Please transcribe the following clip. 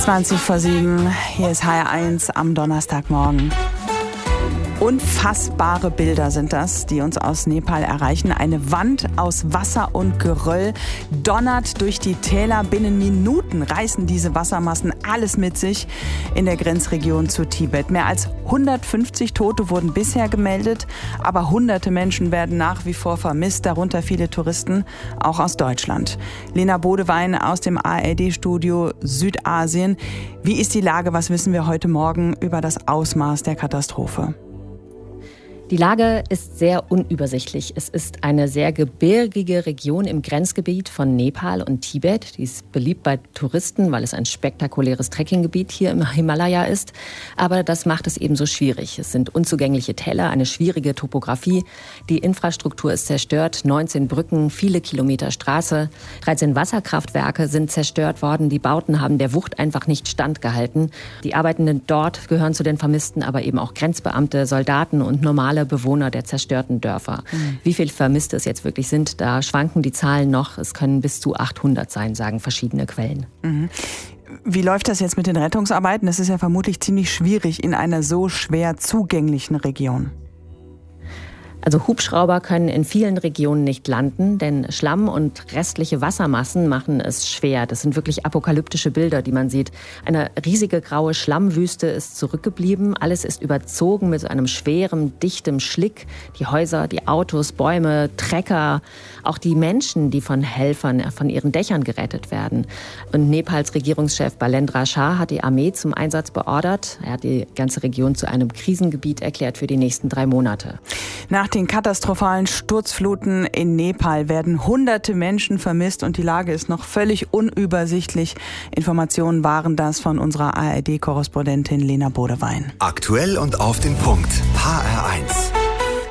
20:07, hier ist HR1 am Donnerstagmorgen. Unfassbare Bilder sind das, die uns aus Nepal erreichen. Eine Wand aus Wasser und Geröll donnert durch die Täler. Binnen Minuten reißen diese Wassermassen alles mit sich in der Grenzregion zu Tibet. Mehr als 150 Tote wurden bisher gemeldet, aber hunderte Menschen werden nach wie vor vermisst, darunter viele Touristen, auch aus Deutschland. Lena Bodewein aus dem ARD-Studio Südasien. Wie ist die Lage? Was wissen wir heute Morgen über das Ausmaß der Katastrophe? Die Lage ist sehr unübersichtlich. Es ist eine sehr gebirgige Region im Grenzgebiet von Nepal und Tibet. Die ist beliebt bei Touristen, weil es ein spektakuläres Trekkinggebiet hier im Himalaya ist. Aber das macht es ebenso schwierig. Es sind unzugängliche Täler, eine schwierige Topografie. Die Infrastruktur ist zerstört, 19 Brücken, viele Kilometer Straße. 13 Wasserkraftwerke sind zerstört worden. Die Bauten haben der Wucht einfach nicht standgehalten. Die Arbeitenden dort gehören zu den Vermissten, aber eben auch Grenzbeamte, Soldaten und normale Bewohner der zerstörten Dörfer. Wie viele Vermisste es jetzt wirklich sind, da schwanken die Zahlen noch. Es können bis zu 800 sein, sagen verschiedene Quellen. Wie läuft das jetzt mit den Rettungsarbeiten? Das ist ja vermutlich ziemlich schwierig in einer so schwer zugänglichen Region. Also Hubschrauber können in vielen Regionen nicht landen, denn Schlamm und restliche Wassermassen machen es schwer. Das sind wirklich apokalyptische Bilder, die man sieht. Eine riesige graue Schlammwüste ist zurückgeblieben. Alles ist überzogen mit so einem schweren, dichtem Schlick. Die Häuser, die Autos, Bäume, Trecker, auch die Menschen, die von Helfern von ihren Dächern gerettet werden. Und Nepals Regierungschef Balendra Shah hat die Armee zum Einsatz beordert. Er hat die ganze Region zu einem Krisengebiet erklärt für die nächsten 3 Monate. Nach den katastrophalen Sturzfluten in Nepal werden hunderte Menschen vermisst und die Lage ist noch völlig unübersichtlich. Informationen waren das von unserer ARD-Korrespondentin Lena Bodewein. Aktuell und auf den Punkt. HR1.